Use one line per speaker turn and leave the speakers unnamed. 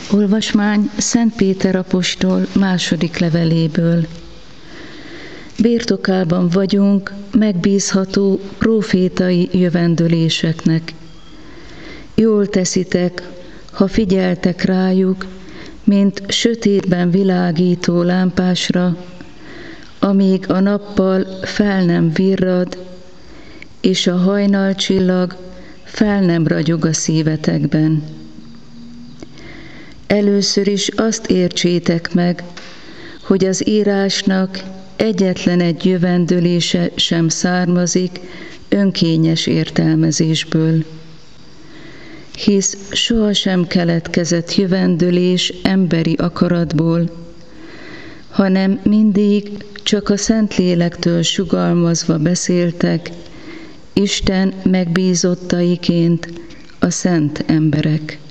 Olvasmány Szent Péter apostol második leveléből. Birtokában vagyunk megbízható prófétai jövendöléseknek. Jól teszitek, ha figyeltek rájuk, mint sötétben világító lámpásra, amíg a nappal fel nem virrad, és a hajnalcsillag fel nem ragyog a szívetekben. Először is azt értsétek meg, hogy az írásnak egyetlen egy jövendölése sem származik önkényes értelmezésből, hisz sohasem keletkezett jövendölés emberi akaratból, hanem mindig csak a Szentlélektől sugalmazva beszéltek, Isten megbízottaiként a szent emberek.